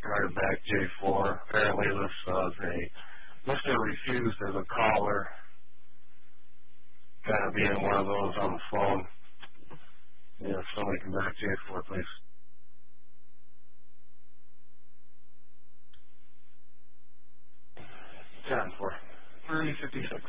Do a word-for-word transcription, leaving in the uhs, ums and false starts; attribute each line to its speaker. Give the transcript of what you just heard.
Speaker 1: regarding back J four. Apparently this was a Mister Refused as a caller. Gotta be in one of those on the phone. Yeah, somebody come back J four, please. ten four. thirty fifty-six.